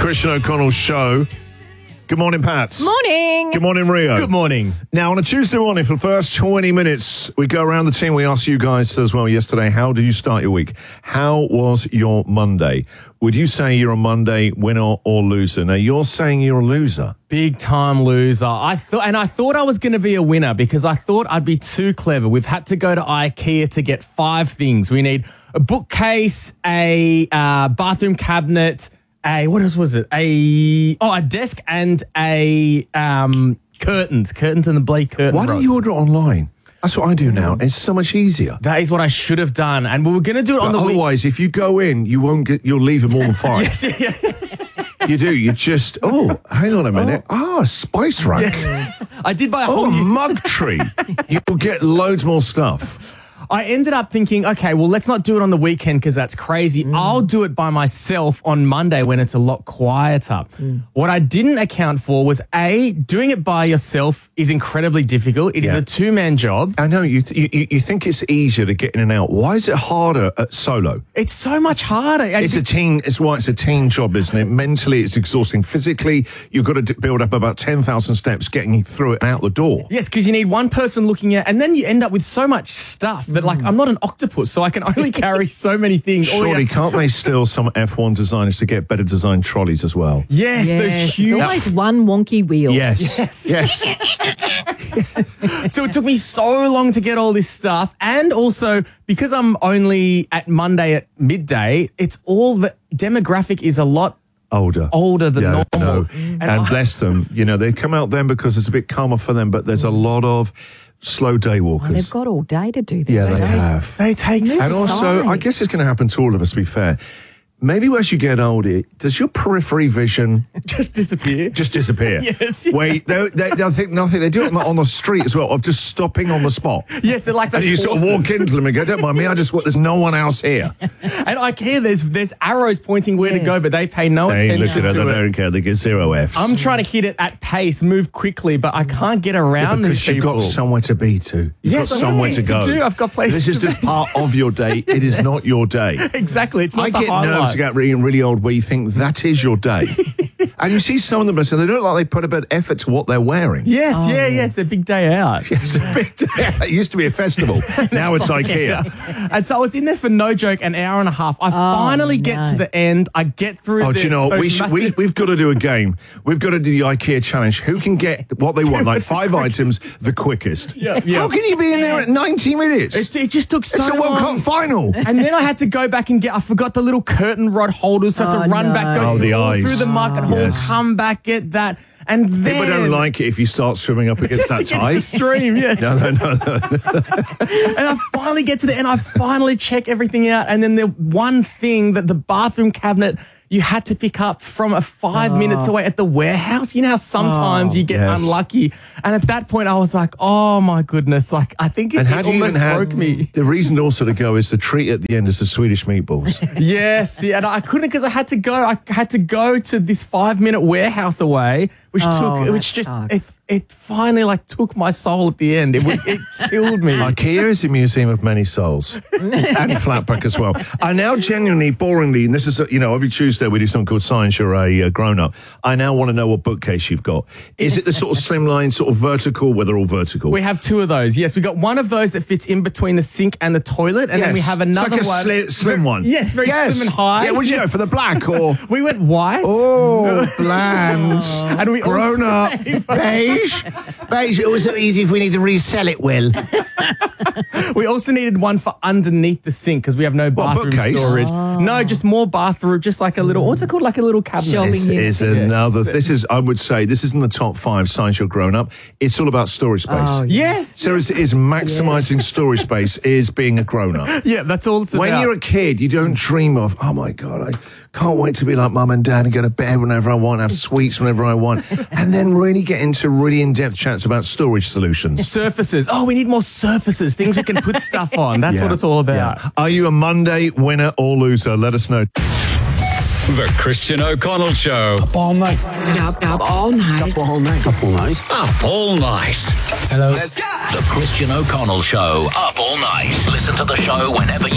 Christian O'Connell Show. Good morning, Pat. Morning. Good morning, Rio. Good morning. Now, on a Tuesday morning, for the first 20 minutes, we go around the team. We asked you guys as well yesterday, how did you start your week? How was your Monday? Would you say you're a Monday winner or loser? Now, you're saying you're a loser. Big time loser. I thought I was going to be a winner because I thought I'd be too clever. We've had to go to IKEA to get 5 things. We need a bookcase, a bathroom cabinet, what else was it? A desk and a curtains and the blade curtain Why don't rods. you order it online? That's what I do now. It's so much easier. That is what I should have done, and we were going to do it on the week. Otherwise, if you go in, you'll leave it more than 5. Yes, yeah. You do. You just, hang on a minute. A spice rack. Yes. I did buy a whole A mug tree. You'll get loads more stuff. I ended up thinking, okay, well, let's not do it on the weekend because that's crazy. I'll do it by myself on Monday when it's a lot quieter. What I didn't account for was, doing it by yourself is incredibly difficult. It is a 2-man job. I know, you think it's easier to get in and out. Why is it harder at solo? It's so much harder. It's a team job, isn't it? Mentally, it's exhausting. Physically, you've got to build up about 10,000 steps getting you through it and out the door. Yes, because you need one person looking at, and then you end up with so much stuff that, like, I'm not an octopus, so I can only carry so many things. Surely, can't they steal some F1 designers to get better designed trolleys as well? Yes, those huge. It's always one wonky wheel. Yes. So it took me so long to get all this stuff, and also because I'm only at Monday at midday, it's all the demographic is a lot older than normal. No. And bless them, they come out then because it's a bit calmer for them, but there's a lot of slow day walkers. They've got all day to do this. Yeah, they have. They take And also, I guess it's going to happen to all of us, to be fair. Maybe as you get older, does your periphery vision just disappear? Yes. Wait, they think nothing. They do it on the street as well, of just stopping on the spot. Yes, they're like those And you sort of walk into them and go, don't mind me, there's no one else here. And IKEA, there's arrows pointing where to go, but they pay no They attention look at it, to they it. don't care, they get 0 Fs. I'm trying to hit it at pace, move quickly, but I can't get around these because you've people. got somewhere to be to. You've got somewhere to go. I've got places This is just part of your day. It is not your day. Exactly. It's not I the get highlight. nerves to get really old where you think that is your day. And you see some of them, they don't look like they put a bit of effort to what they're wearing. Yes, it's a big day out. It's a big day. It used to be a festival. Now it's IKEA. And so I was in there for no joke an hour and a half. I finally get to the end. I get through Do you know what? We've got to do a game. We've got to do the IKEA challenge. Who can get what they want, like 5 items, the quickest? Yeah. How can you be in there at 90 minutes? It just took so long. It's a World Cup final. And then I had to go back and I forgot the little curtain rod holders, so I had to run back, go through the market hall, come back, get that. And then people don't like it if you start swimming up against that tide. The stream, yes. No. And I finally get to the end. I finally check everything out. And then the one thing that the bathroom cabinet you had to pick up from 5 minutes away at the warehouse. You know how sometimes you get unlucky. And at that point, I was like, oh, my goodness. Like, I think it almost broke me. The reason also to go is the treat at the end is the Swedish meatballs. Yes. Yeah, and I couldn't because I had to go. I had to go to this 5-minute warehouse away, which it finally took my soul at the end. It killed me. IKEA is a museum of many souls, and Flatback as well. I now genuinely, boringly, and this is every Tuesday we do something called Science. You're a grown up. I now want to know what bookcase you've got. Is it the sort of slimline, sort of vertical? Well, they're all vertical. We have 2 of those. Yes, we got one of those that fits in between the sink and the toilet, and then we have another it's like a slim one. Yes, very slim and high. Yeah, would you go for the black or? We went white. Oh, bland. And we grown up beige. It was so easy if we need to resell it, Will. We also needed one for underneath the sink because we have no bathroom storage. No, just more bathroom, just like a little, what's it called? Like a little cabinet. This is another, I would say, this is in the top 5 signs you're grown up. It's all about storage space. Yes. So is maximising storage space is being a grown up. Yeah, that's all it's about. When you're a kid, you don't dream of, oh my God, I can't wait to be like mum and dad and go to bed whenever I want, have sweets whenever I want, and then really get into really in-depth chats about storage solutions. Surfaces. Oh, we need more surfaces, things we can put stuff on. That's what it's all about. Yeah. Are you a Monday winner or loser? Let us know. The Christian O'Connell Show. Up all night. Up all night. Up all night. Up all night. Up all night. Hello. The Christian O'Connell Show. Up all night. Listen to the show whenever you